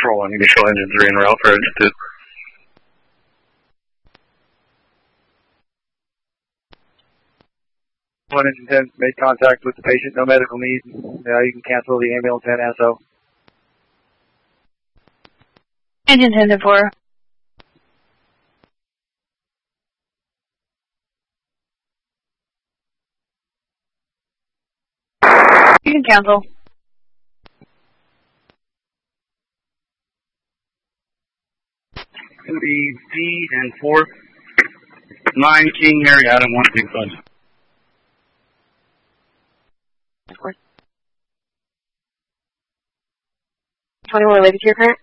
Patrol 1, initial engine 3 en route for engine 2. Engine 10 made contact with the patient, no medical need. You can cancel the ambulance and SO. Engine 10-4. You can cancel. It's going to be D and 4. 9 King Mary Adam 1 Big Fudge. 21 related to your parent?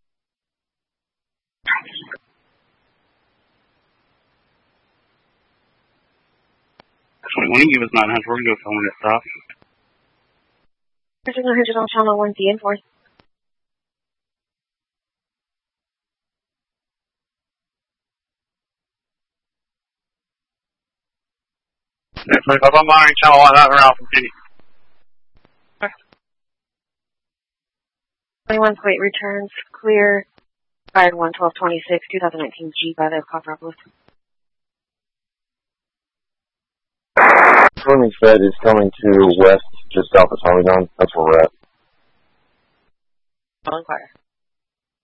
When you give us 900, we're going to go phone it stop. There's 900 on channel 1 D and 4. I'm monitoring channel 1 out around from City. 21 Kuwait returns clear. Fired 1/12/26, 2019 G by the Copperopolis. Swimming Fed is coming to west, just south of Tommy John. That's where we're at. All inquire.